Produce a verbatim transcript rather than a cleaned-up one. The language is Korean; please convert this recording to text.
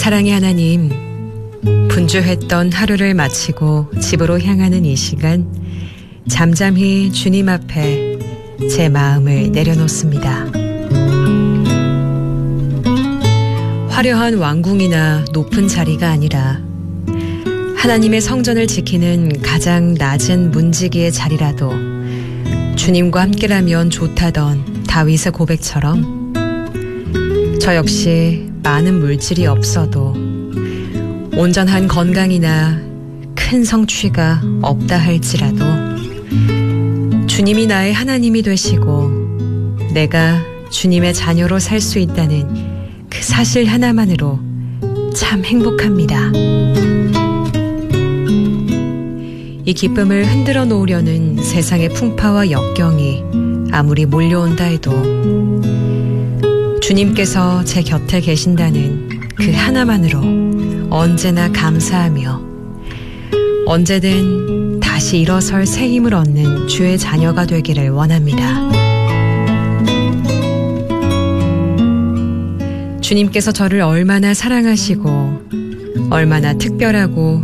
사랑의 하나님, 분주했던 하루를 마치고 집으로 향하는 이 시간, 잠잠히 주님 앞에 제 마음을 내려놓습니다. 화려한 왕궁이나 높은 자리가 아니라 하나님의 성전을 지키는 가장 낮은 문지기의 자리라도 주님과 함께라면 좋다던 다윗의 고백처럼 저 역시 많은 물질이 없어도 온전한 건강이나 큰 성취가 없다 할지라도 주님이 나의 하나님이 되시고 내가 주님의 자녀로 살 수 있다는 그 사실 하나만으로 참 행복합니다. 이 기쁨을 흔들어 놓으려는 세상의 풍파와 역경이 아무리 몰려온다 해도 주님께서 제 곁에 계신다는 그 하나만으로 언제나 감사하며 언제든 다시 일어설 새 힘을 얻는 주의 자녀가 되기를 원합니다. 주님께서 저를 얼마나 사랑하시고 얼마나 특별하고